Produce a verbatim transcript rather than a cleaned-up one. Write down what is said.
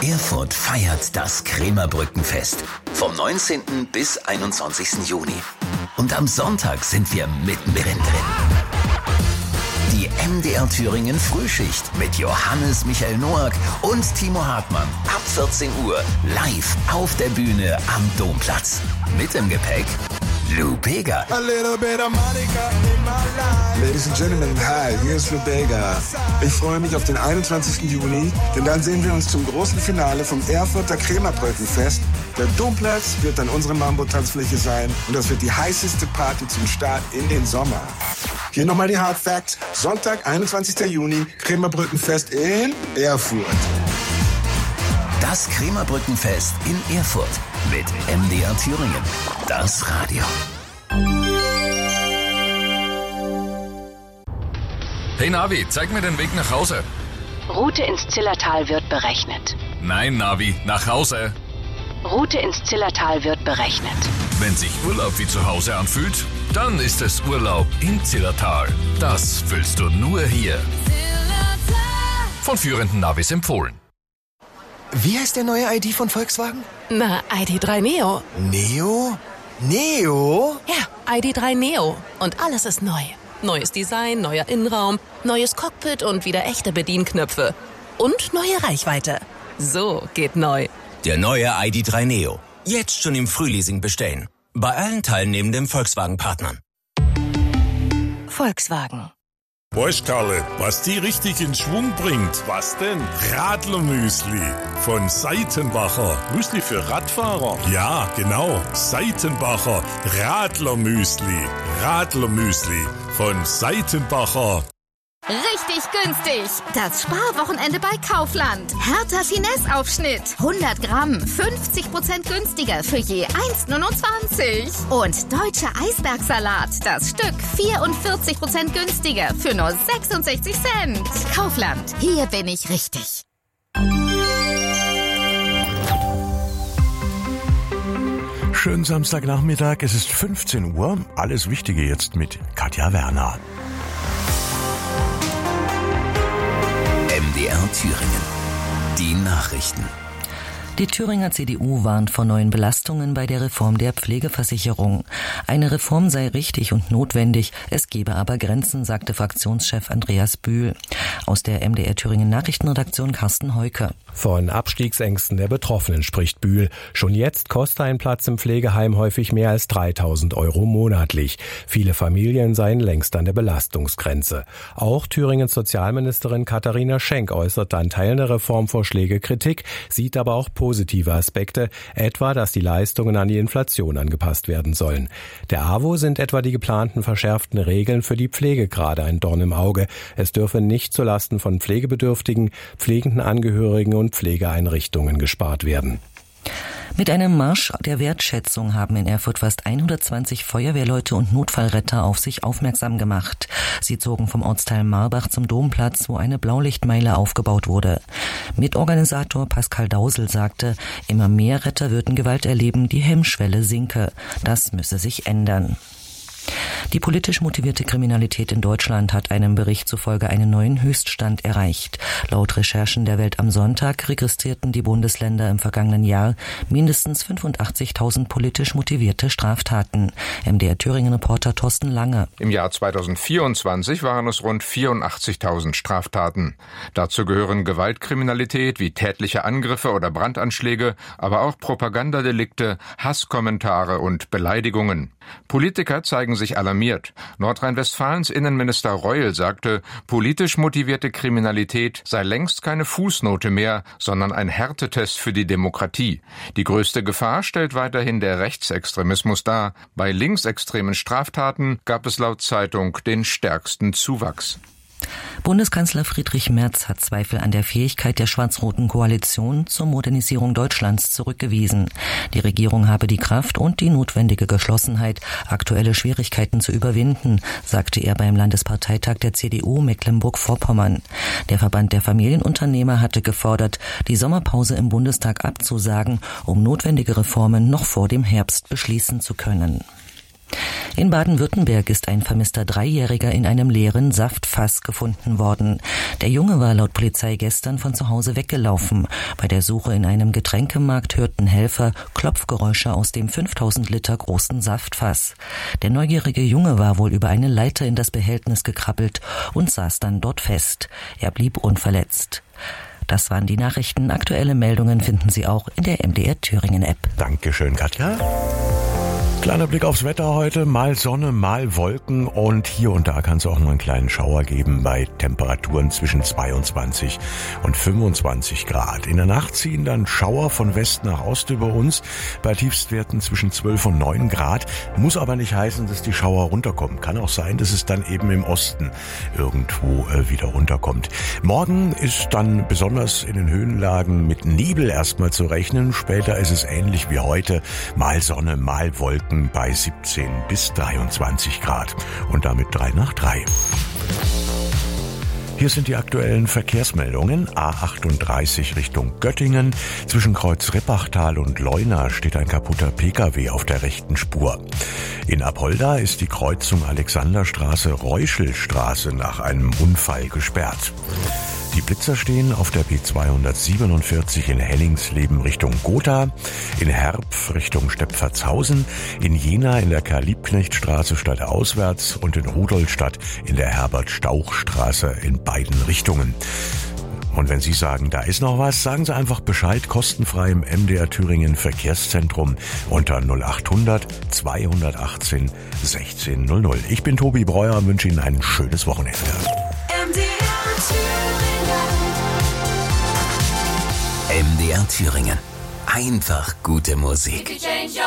Erfurt feiert das Krämerbrückenfest vom neunzehnten bis einundzwanzigsten Juni. Und am Sonntag sind wir mittendrin drin. Die M D R Thüringen Frühschicht mit Johannes Michael Noack und Timo Hartmann ab vierzehn Uhr live auf der Bühne am Domplatz. Mit im Gepäck Lou Bega. A little bit of Monica in my life. Ladies and Gentlemen, hi, hier ist Lou Bega. Ich freue mich auf den einundzwanzigsten Juni, denn dann sehen wir uns zum großen Finale vom Erfurter Krämerbrückenfest. Der Domplatz wird dann unsere Mambo-Tanzfläche sein und das wird die heißeste Party zum Start in den Sommer. Hier nochmal die Hard Facts. Sonntag, einundzwanzigsten Juni, Krämerbrückenfest in Erfurt. Das Krämerbrückenfest in Erfurt mit M D R Thüringen. Das Radio. Hey Navi, zeig mir den Weg nach Hause. Route ins Zillertal wird berechnet. Nein, Navi, nach Hause. Route ins Zillertal wird berechnet. Wenn sich Urlaub wie zu Hause anfühlt, dann ist es Urlaub im Zillertal. Das fühlst du nur hier. Von führenden Navis empfohlen. Wie heißt der neue I D von Volkswagen? Na, I D drei Neo. Neo? Neo? Ja, I D drei Neo. Und alles ist neu. Neues Design, neuer Innenraum, neues Cockpit und wieder echte Bedienknöpfe. Und neue Reichweite. So geht neu. Der neue I D drei Neo. Jetzt schon im Frühleasing bestellen. Bei allen teilnehmenden Volkswagen-Partnern. Volkswagen. Weißt Karle, was die richtig in Schwung bringt? Was denn? Radlermüsli von Seitenbacher. Müsli für Radfahrer? Ja, genau. Seitenbacher Radlermüsli. Radlermüsli von Seitenbacher. Richtig günstig. Das Sparwochenende bei Kaufland. Hertha Finesse-Aufschnitt. hundert Gramm, fünfzig Prozent günstiger für je eins Komma neunundzwanzig. Und deutscher Eisbergsalat. Das Stück vierundvierzig Prozent günstiger für nur sechsundsechzig Cent. Kaufland. Hier bin ich richtig. Schönen Samstagnachmittag. Es ist fünfzehn Uhr. Alles Wichtige jetzt mit Katja Werner. M D R Thüringen. Die Nachrichten. Die Thüringer C D U warnt vor neuen Belastungen bei der Reform der Pflegeversicherung. Eine Reform sei richtig und notwendig, es gebe aber Grenzen, sagte Fraktionschef Andreas Bühl. Aus der M D R Thüringen Nachrichtenredaktion Carsten Heuke. Von Abstiegsängsten der Betroffenen spricht Bühl. Schon jetzt koste ein Platz im Pflegeheim häufig mehr als dreitausend Euro monatlich. Viele Familien seien längst an der Belastungsgrenze. Auch Thüringens Sozialministerin Katharina Schenk äußert an Teilen der Reformvorschläge Kritik, sieht aber auch positive Aspekte, etwa, dass die Leistungen an die Inflation angepasst werden sollen. Der A W O sind etwa die geplanten verschärften Regeln für die Pflegegrade ein Dorn im Auge. Es dürfe nicht zulasten von Pflegebedürftigen, pflegenden Angehörigen und Pflegeeinrichtungen gespart werden. Mit einem Marsch der Wertschätzung haben in Erfurt fast hundertzwanzig Feuerwehrleute und Notfallretter auf sich aufmerksam gemacht. Sie zogen vom Ortsteil Marbach zum Domplatz, wo eine Blaulichtmeile aufgebaut wurde. Mitorganisator Pascal Dausel sagte, immer mehr Retter würden Gewalt erleben, die Hemmschwelle sinke. Das müsse sich ändern. Die politisch motivierte Kriminalität in Deutschland hat einem Bericht zufolge einen neuen Höchststand erreicht. Laut Recherchen der Welt am Sonntag registrierten die Bundesländer im vergangenen Jahr mindestens fünfundachtzigtausend politisch motivierte Straftaten. M D R Thüringen-Reporter Thorsten Lange. Im Jahr zweitausendvierundzwanzig waren es rund vierundachtzigtausend Straftaten. Dazu gehören Gewaltkriminalität wie tätliche Angriffe oder Brandanschläge, aber auch Propagandadelikte, Hasskommentare und Beleidigungen. Politiker zeigen sich alarmiert. Nordrhein-Westfalens Innenminister Reul sagte, politisch motivierte Kriminalität sei längst keine Fußnote mehr, sondern ein Härtetest für die Demokratie. Die größte Gefahr stellt weiterhin der Rechtsextremismus dar. Bei linksextremen Straftaten gab es laut Zeitung den stärksten Zuwachs. Bundeskanzler Friedrich Merz hat Zweifel an der Fähigkeit der schwarz-roten Koalition zur Modernisierung Deutschlands zurückgewiesen. Die Regierung habe die Kraft und die notwendige Geschlossenheit, aktuelle Schwierigkeiten zu überwinden, sagte er beim Landesparteitag der C D U Mecklenburg-Vorpommern. Der Verband der Familienunternehmer hatte gefordert, die Sommerpause im Bundestag abzusagen, um notwendige Reformen noch vor dem Herbst beschließen zu können. In Baden-Württemberg ist ein vermisster Dreijähriger in einem leeren Saftfass gefunden worden. Der Junge war laut Polizei gestern von zu Hause weggelaufen. Bei der Suche in einem Getränkemarkt hörten Helfer Klopfgeräusche aus dem fünftausend Liter großen Saftfass. Der neugierige Junge war wohl über eine Leiter in das Behältnis gekrabbelt und saß dann dort fest. Er blieb unverletzt. Das waren die Nachrichten. Aktuelle Meldungen finden Sie auch in der M D R Thüringen App. Dankeschön, Katja. Kleiner Blick aufs Wetter heute, mal Sonne, mal Wolken und hier und da kann es auch mal einen kleinen Schauer geben bei Temperaturen zwischen zweiundzwanzig und fünfundzwanzig Grad. In der Nacht ziehen dann Schauer von West nach Ost über uns bei Tiefstwerten zwischen zwölf und neun Grad. Muss aber nicht heißen, dass die Schauer runterkommen. Kann auch sein, dass es dann eben im Osten irgendwo äh, wieder runterkommt. Morgen ist dann besonders in den Höhenlagen mit Nebel erstmal zu rechnen. Später ist es ähnlich wie heute, mal Sonne, mal Wolken bei siebzehn bis dreiundzwanzig Grad. Und damit drei nach drei. Hier sind die aktuellen Verkehrsmeldungen. A achtunddreißig Richtung Göttingen. Zwischen Kreuz Rippachtal und Leuna steht ein kaputter Pkw auf der rechten Spur. In Apolda ist die Kreuzung Alexanderstraße-Reuschelstraße nach einem Unfall gesperrt. Die Blitzer stehen auf der B zweihundertsiebenundvierzig in Henningsleben Richtung Gotha, in Herpf Richtung Stepfertshausen, in Jena in der Karl-Liebknecht-Straße stadtauswärts und in Rudolstadt in der Herbert-Stauch-Straße in beiden Richtungen. Und wenn Sie sagen, da ist noch was, sagen Sie einfach Bescheid, kostenfrei im M D R Thüringen Verkehrszentrum unter null achthundert zweihundertachtzehn sechzehn null null. Ich bin Tobi Breuer und wünsche Ihnen ein schönes Wochenende. M D R Thüringen. Einfach gute Musik.